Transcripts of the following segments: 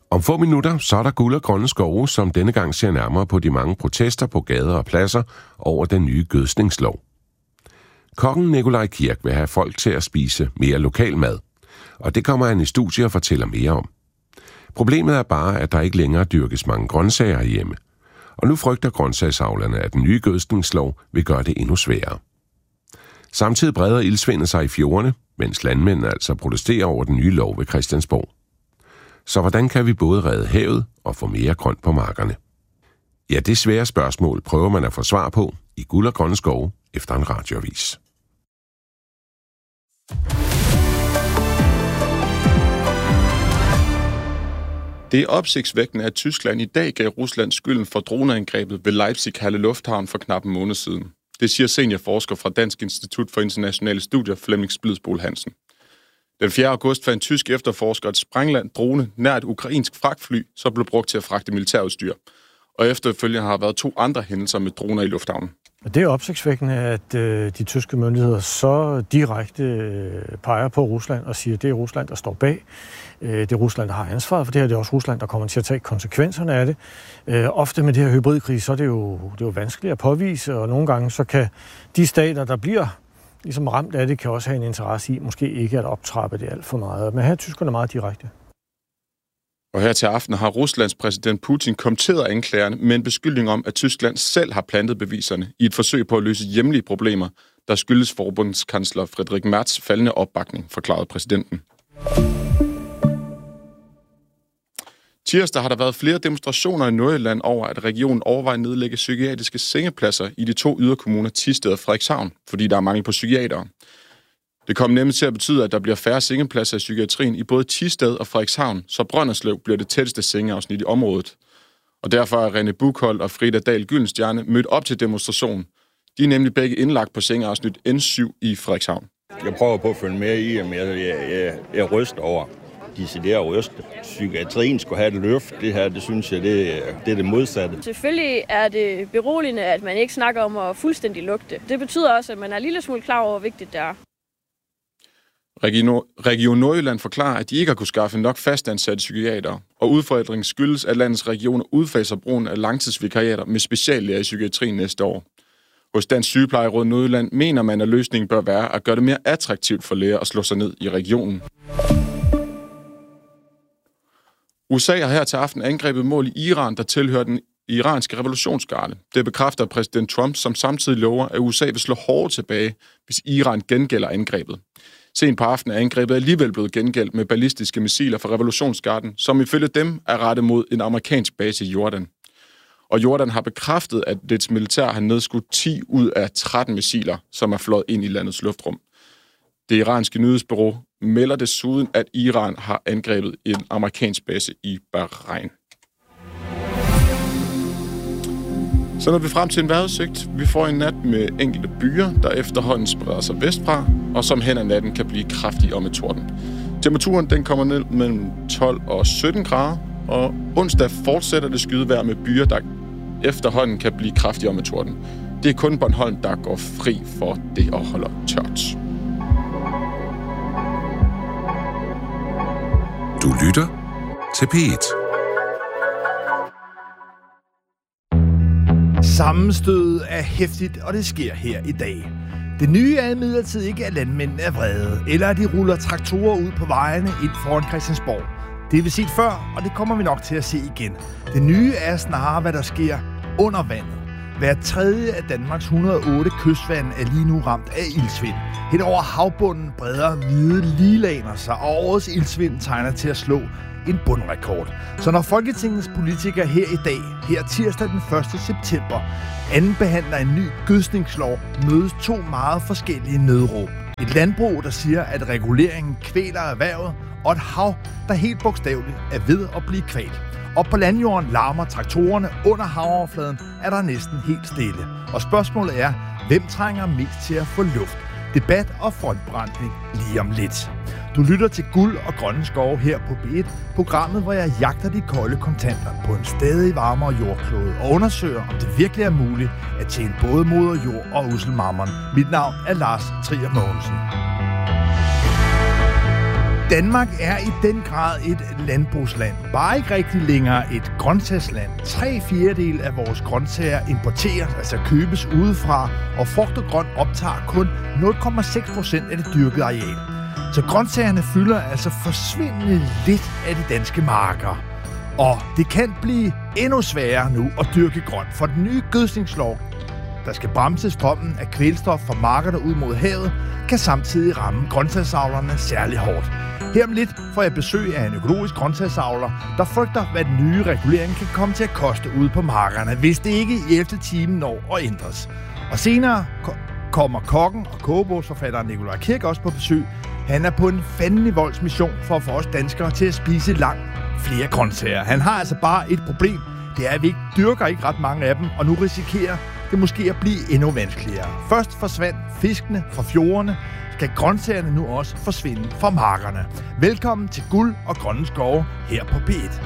Om få minutter, så er der guld og grønne skove, som denne gang ser nærmere på de mange protester på gader og pladser over den nye gødskningslov. Kokken Nikolaj Kirk vil have folk til at spise mere lokal mad, og det kommer han i studiet og fortæller mere om. Problemet er bare, at der ikke længere dyrkes mange grøntsager hjemme, og nu frygter grøntsagsavlerne, at den nye gødskningslov vil gøre det endnu sværere. Samtidig breder ildsvindet sig i fjordene, mens landmændene altså protesterer over den nye lov ved Christiansborg. Så hvordan kan vi både redde havet og få mere grønt på markerne? Ja, det svære spørgsmål prøver man at få svar på i Guld og Grønne Skove efter en radioavis. Det er opsigtsvækkende, at Tyskland i dag gav Rusland skylden for droneangrebet ved Leipzig-Halle Lufthavn for knap en måned siden. Det siger seniorforsker fra Dansk Institut for Internationale Studier, Flemming Splidsboel Hansen. Den 4. august fandt en tysk efterforsker et sprængland-drone nær et ukrainsk fragtfly, som blev brugt til at fragte militærudstyr. Og efterfølgende har der været 2 andre hændelser med droner i lufthavnen. Det er opsigtsvækkende, at de tyske myndigheder så direkte peger på Rusland og siger, at det er Rusland, der står bag. Det er Rusland, der har ansvaret for det her. Det er også Rusland, der kommer til at tage konsekvenserne af det. Ofte med det her hybridkrig, så er det jo vanskeligt at påvise, og nogle gange så kan de stater, der bliver ligesom ramt af det, kan også have en interesse i måske ikke at optrappe det alt for meget. Men her er tyskerne meget direkte. Og her til aften har Ruslands præsident Putin kommenteret anklagerne med en beskyldning om, at Tyskland selv har plantet beviserne i et forsøg på at løse hjemlige problemer, der skyldes forbundskansler Friedrich Merz faldende opbakning, forklarede præsidenten. Tirsdag har der været flere demonstrationer i Nordjylland over, at regionen overvejer at nedlægge psykiatriske sengepladser i de 2 yderkommuner Thisted og Frederikshavn, fordi der er mangel på psykiatere. Det kommer nemlig til at betyde, at der bliver færre sengepladser i psykiatrien i både Thisted og Frederikshavn, så Brønderslev bliver det tætteste sengeafsnit i området. Og derfor er René Buchholdt og Frida Dahl Gyldenstjerne mødt op til demonstrationen. De er nemlig begge indlagt på sengeafsnit N7 i Frederikshavn. Jeg prøver på at følge med i, men jeg ryster over. Decideret ryste. Psykiatrien skulle have et løft. Det her, det synes jeg, det er det modsatte. Selvfølgelig er det beroligende, at man ikke snakker om at fuldstændig lugte. Det betyder også, at man er en lille smule klar over, hvor vigtigt det er. Region Nordjylland forklarer, at de ikke har kunnet skaffe nok fastansatte psykiatere, og udfordringen skyldes, at landets regioner udfaser brugen af langtidsvikariater med speciallæger i psykiatrien næste år. Hos Dansk Sygeplejeråd Nordjylland mener man, at løsningen bør være at gøre det mere attraktivt for læger at slå sig ned i regionen. USA har her til aften angrebet mål i Iran, der tilhører den iranske revolutionsgarde. Det bekræfter præsident Trump, som samtidig lover, at USA vil slå hårdt tilbage, hvis Iran gengælder angrebet. Sent på aftenen er angrebet alligevel blevet gengældt med ballistiske missiler fra revolutionsgarden, som ifølge dem er rettet mod en amerikansk base i Jordan. Og Jordan har bekræftet, at dets militær har nedskudt 10 ud af 13 missiler, som er fløjet ind i landets luftrum. Det iranske nyhedsbureau melder desuden, at Iran har angrebet en amerikansk base i Bahrain. Så når vi frem til en vejrudsigt. Vi får en nat med enkelte byer, der efterhånden spreder sig vestfra, og som hen ad natten kan blive kraftig og med torden. Temperaturen den kommer ned mellem 12 og 17 grader, og onsdag fortsætter det skydevejr med byer, der efterhånden kan blive kraftig og med torden. Det er kun Bornholm, der går fri for det og holder tørt. Du lytter til P1. Sammenstødet er hæftigt, og det sker her i dag. Det nye er imidlertid ikke, at landmændene er vrede, eller at de ruller traktorer ud på vejene ind foran Christiansborg. Det har vi set før, og det kommer vi nok til at se igen. Det nye er snarere, hvad der sker under vandet. Hver tredje af Danmarks 108 kystvande er lige nu ramt af iltsvind. Hen over havbunden breder hvide liglaner sig, og årets iltsvind tegner til at slå en bundrekord. Så når Folketingets politikere her i dag, her tirsdag den 1. september, andenbehandler en ny gødskningslov, mødes 2 meget forskellige nødråb. Et landbrug, der siger, at reguleringen kvæler erhvervet, og et hav, der helt bogstaveligt er ved at blive kvalt. Og på landjorden larmer traktorerne, under havoverfladen er der næsten helt stille. Og spørgsmålet er, hvem trænger mest til at få luft? Debat og frontbranding lige om lidt. Du lytter til Guld og Grønne Skove her på B1, programmet, hvor jeg jagter de kolde kontanter på en stadig varmere jordklode og undersøger, om det virkelig er muligt at tjene både moder jord og usselmammon. Mit navn er Lars Trier Mogensen. Danmark er i den grad et landbrugsland. Bare ikke rigtig længere et grøntsagsland. 3/4 af vores grøntsager importeres, altså købes udefra, og frugt og grønt optager kun 0,6% af det dyrkede areal. Så grøntsagerne fylder altså forsvindende lidt af de danske marker. Og det kan blive endnu sværere nu at dyrke grønt, for den nye gødskningslov, der skal bremse strømmen af kvælstof fra markerne ud mod havet, kan samtidig ramme grøntsagsavlerne særlig hårdt. Her om lidt får jeg besøg af en økologisk grøntsagsavler, der frygter, hvad den nye regulering kan komme til at koste ude på markerne, hvis det ikke i 11. time når at ændres. Og senere kommer kokken og kogebogsforfatteren Nikolaj Kirk også på besøg. Han er på en fandelig voldsmission for at få os danskere til at spise langt flere grøntsager. Han har altså bare et problem. Det er, at vi ikke dyrker ret mange af dem, og nu risikerer det måske at blive endnu vanskeligere. Først forsvandt fiskene fra fjordene, skal grøntsagerne nu også forsvinde fra markerne. Velkommen til Guld og Grønne Skove her på P1.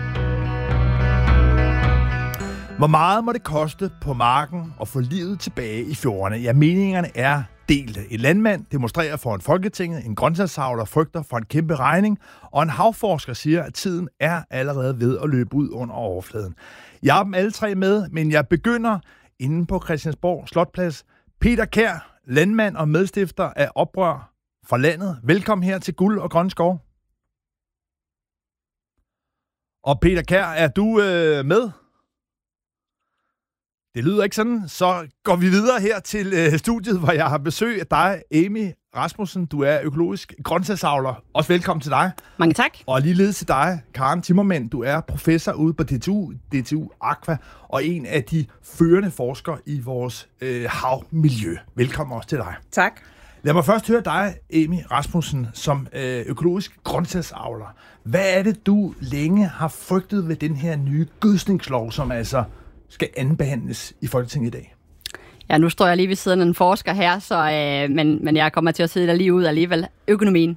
Hvor meget må det koste på marken at få livet tilbage i fjordene? Ja, meningerne er delte. En landmand demonstrerer foran Folketinget, en grøntsagsavler frygter for en kæmpe regning, og en havforsker siger, at tiden er allerede ved at løbe ud under overfladen. Jeg har dem alle tre med, men jeg begynder inde på Christiansborg Slotplads. Peter Kjær, landmand og medstifter af Oprør fra landet. Velkommen her til Guld og Grønne Skove. Og Peter Kjær, er du med? Det lyder ikke sådan. Så går vi videre her til studiet, hvor jeg har besøg af dig, Amy Rasmussen. Du er økologisk grøntsagsavler. Også velkommen til dig. Mange tak. Og ligeledes til dig, Karen Timmermann. Du er professor ude på DTU Aqua, og en af de førende forskere i vores havmiljø. Velkommen også til dig. Tak. Lad mig først høre dig, Amy Rasmussen, som økologisk grøntsagsavler. Hvad er det, du længe har frygtet ved den her nye gødskningslov, som altså skal andenbehandles i Folketinget i dag? Ja, nu står jeg lige ved siden af en forsker her, så, men jeg kommer til at sidde der lige ud alligevel. Økonomien.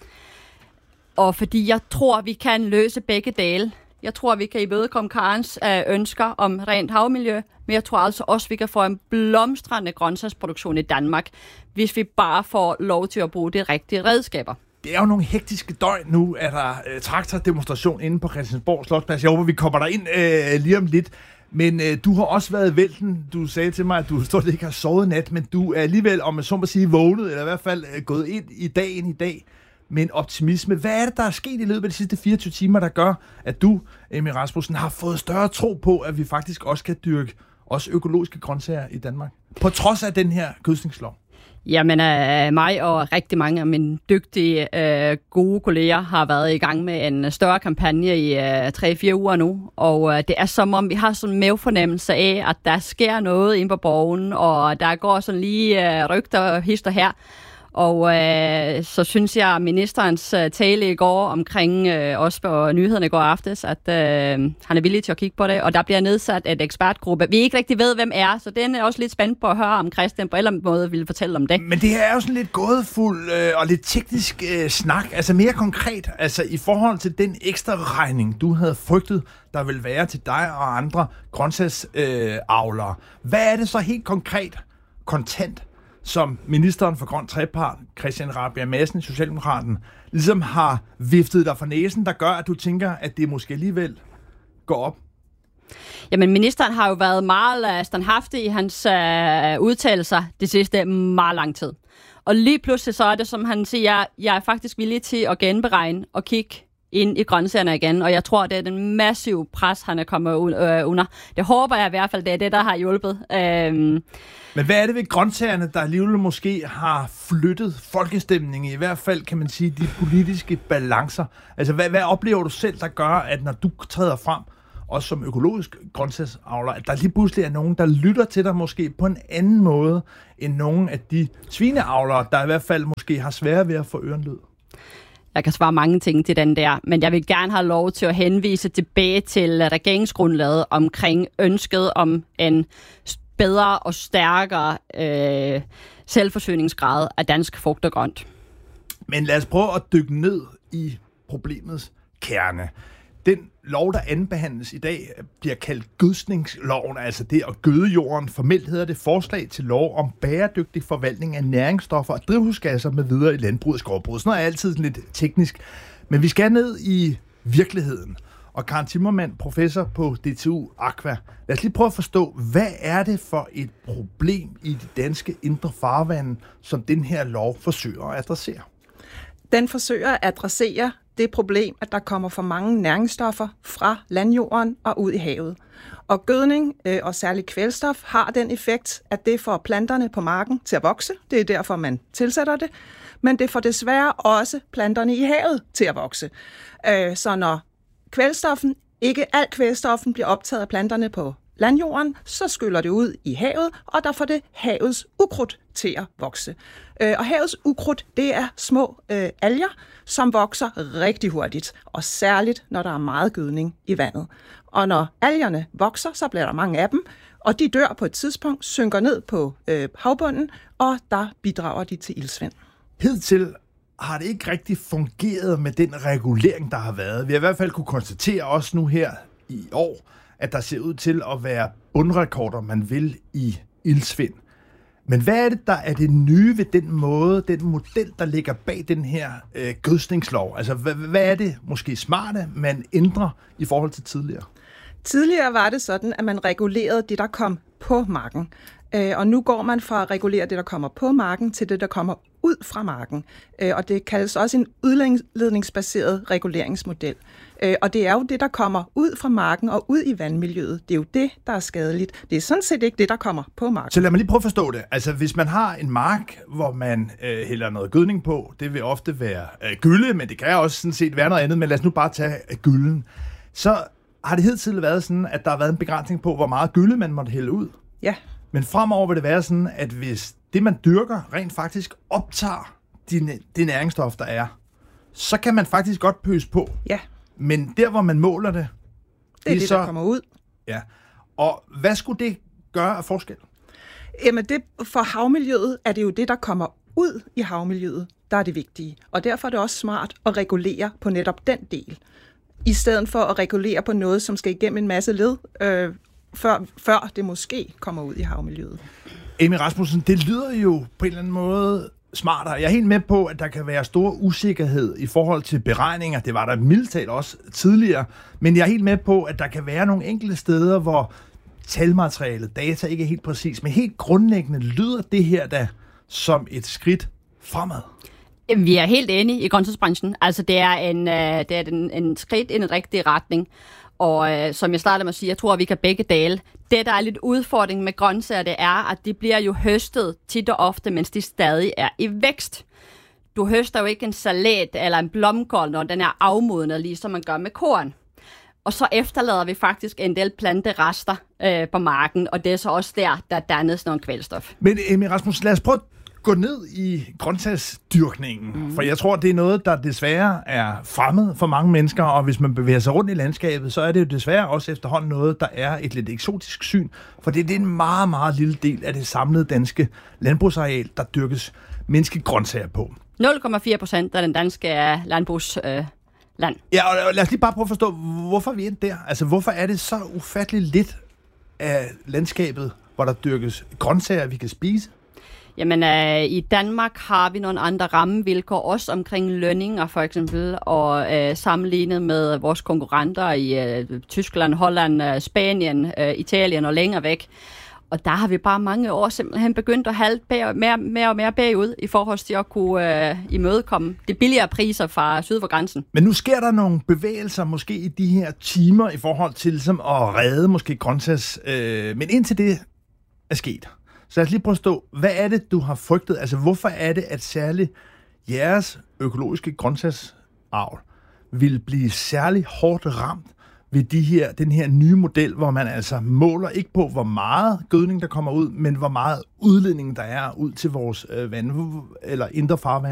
Og fordi jeg tror, vi kan løse begge dele. Jeg tror, vi kan imødekomme Karens ønsker om rent havmiljø, men jeg tror altså også, vi kan få en blomstrende grøntsagsproduktion i Danmark, hvis vi bare får lov til at bruge de rigtige redskaber. Det er jo nogle hektiske døgn nu, at der traktordemonstration inde på Christiansborg Slotsplads. Jeg håber, vi kommer der ind lige om lidt. Men du har også været vælten. Du sagde til mig, at du stort ikke har sovet nat, men du er alligevel, om man så må sige, vågnet, eller i hvert fald gået ind i dagen i dag med en optimisme. Hvad er det, der er sket i løbet af de sidste 24 timer, der gør, at du, Amy Rasmussen, har fået større tro på, at vi faktisk også kan dyrke også økologiske grøntsager i Danmark? På trods af den her gødskningslov. Jamen, mig og rigtig mange af mine dygtige, gode kolleger har været i gang med en større kampagne i 3-4 uger nu, og det er som om, vi har sådan en mavefornemmelse af, at der sker noget inde på borgen, og der går sådan lige rygter og hister her. Og så synes jeg, at ministerens tale i går omkring os på nyhederne i går aftes, at han er villig til at kigge på det, og der bliver nedsat et ekspertgruppe. Vi ikke rigtig ved, hvem er, så den er også lidt spændt på at høre, om Christian på en eller anden måde vil fortælle om det. Men det her er jo sådan lidt gådefuld og lidt teknisk snak, altså mere konkret, altså i forhold til den ekstra regning, du havde frygtet, der vil være til dig og andre grøntsagsavlere. Hvad er det så helt konkret, kontant, som ministeren for Grøn Trepart, Christian Rabjerg Madsen, Socialdemokraten, ligesom har viftet dig for næsen, der gør, at du tænker, at det måske alligevel går op? Jamen, ministeren har jo været meget standhaftig i hans udtalelser det sidste meget lang tid. Og lige pludselig så er det, som han siger, jeg er faktisk villig til at genberegne og kigge ind i grøntsagerne igen, og jeg tror, det er den massive pres, han er kommet under. Det håber jeg i hvert fald, det er det, der har hjulpet. Men hvad er det ved grøntsagerne, der alligevel måske har flyttet folkestemningen, i hvert fald kan man sige, de politiske balancer? Altså, hvad oplever du selv, der gør, at når du træder frem, også som økologisk grøntsagsavler, at der lige pludselig er nogen, der lytter til dig måske på en anden måde, end nogen af de svineavlere, der i hvert fald måske har svært ved at få ørenlyd? Jeg kan svare mange ting til den der, men jeg vil gerne have lov til at henvise tilbage til regeringsgrundlaget omkring ønsket om en bedre og stærkere selvforsyningsgrad af dansk frugt og grønt. Men lad os prøve at dykke ned i problemets kerne. Den lov, der anbehandles i dag, bliver kaldt gødskningsloven, altså det at gøde jorden. Formelt hedder det forslag til lov om bæredygtig forvaltning af næringsstoffer og drivhusgasser med videre i landbruget og skovbruget. Sådan noget er altid lidt teknisk. Men vi skal ned i virkeligheden. Og Karen Timmermann, professor på DTU Aqua. Lad os lige prøve at forstå, hvad er det for et problem i de danske indre farvande, som den her lov forsøger at adressere? Den forsøger at adressere det problem, at der kommer for mange næringsstoffer fra landjorden og ud i havet. Og gødning og særligt kvælstof har den effekt, at det får planterne på marken til at vokse. Det er derfor, man tilsætter det. Men det får desværre også planterne i havet til at vokse. Så når ikke al kvælstoffen bliver optaget af planterne på landjorden, så skyller det ud i havet, og der får det havets ukrudt til at vokse. Og havets ukrudt, det er små alger, som vokser rigtig hurtigt, og særligt når der er meget gødning i vandet. Og når algerne vokser, så bliver der mange af dem, og de dør på et tidspunkt, synker ned på havbunden, og der bidrager de til iltsvind. Hidtil har det ikke rigtig fungeret med den regulering, der har været. Vi har i hvert fald kunne konstatere også nu her i år, at der ser ud til at være bundrekorder, man vil i iltsvind. Men hvad er det, der er det nye ved den model, der ligger bag den her gødskningslov? Altså, hvad er det måske smarte, man ændrer i forhold til tidligere? Tidligere var det sådan, at man regulerede det, der kom på marken. Og nu går man fra at regulere det, der kommer på marken, til det, der kommer ud fra marken. Og det kaldes også en udledningsbaseret reguleringsmodel. Og det er jo det, der kommer ud fra marken og ud i vandmiljøet. Det er jo det, der er skadeligt. Det er sådan set ikke det, der kommer på marken. Så lad mig lige prøve at forstå det. Altså, hvis man har en mark, hvor man hælder noget gødning på, det vil ofte være gylle, men det kan også sådan set være noget andet, men lad os nu bare tage gylden. Så har det hidtil været sådan, at der har været en begrænsning på, hvor meget gylle man måtte hælde ud. Ja. Men fremover vil det være sådan, at hvis det, man dyrker, rent faktisk optager det næringsstof, der er, så kan man faktisk godt pøse på. Ja. Men der, hvor man måler det, det er det, der kommer ud. Ja. Og hvad skulle det gøre af forskel? Jamen, for havmiljøet er det jo det, der kommer ud i havmiljøet, der er det vigtige. Og derfor er det også smart at regulere på netop den del, i stedet for at regulere på noget, som skal igennem en masse led, før det måske kommer ud i havmiljøet. Amy Rasmussen, det lyder jo på en eller anden måde smartere. Jeg er helt med på, at der kan være stor usikkerhed i forhold til beregninger. Det var der mildt talt også tidligere. Men jeg er helt med på, at der kan være nogle enkelte steder, hvor talmaterialet, data ikke er helt præcis. Men helt grundlæggende lyder det her da som et skridt fremad. Jamen, vi er helt enige i grøntsagsbranchen. Altså, det er en skridt i den rigtige retning. Og som jeg startede med at sige, jeg tror, at vi kan begge dele. Det, der er lidt udfordring med grøntsager, det er, at de bliver jo høstet tit og ofte, mens de stadig er i vækst. Du høster jo ikke en salat eller en blomkål, når den er afmodnet, ligesom man gør med korn. Og så efterlader vi faktisk en del planterester på marken, og det er så også der dannes noget kvælstof. Men Amy Rasmussen, lad os prøve gå ned i grøntsagsdyrkningen, for jeg tror, det er noget, der desværre er fremmed for mange mennesker, og hvis man bevæger sig rundt i landskabet, så er det jo desværre også efterhånden noget, der er et lidt eksotisk syn, for det er en meget, meget lille del af det samlede danske landbrugsareal, der dyrkes menneskegrøntsager på. 0,4% af den danske landbrugsland. Ja, og lad os lige bare prøve at forstå, hvorfor vi er der. Altså, hvorfor er det så ufatteligt lidt af landskabet, hvor der dyrkes grøntsager, vi kan spise? Jamen, i Danmark har vi nogle andre rammevilkår, også omkring lønninger for eksempel, og sammenlignet med vores konkurrenter i Tyskland, Holland, Spanien, Italien og længere væk. Og der har vi bare mange år simpelthen begyndt at halte mere og mere bagud i forhold til at kunne imødekomme de billigere priser fra syd for grænsen. Men nu sker der nogle bevægelser måske i de her timer i forhold til ligesom, at redde måske grøntsags... men indtil det er sket, så lad os lige prøve at stå, hvad er det, du har frygtet? Altså, hvorfor er det, at særligt jeres økologiske grøntsagsavl vil blive særlig hårdt ramt ved den her nye model, hvor man altså måler ikke på, hvor meget gødning, der kommer ud, men hvor meget udledning, der er ud til vores vand eller indre farvand?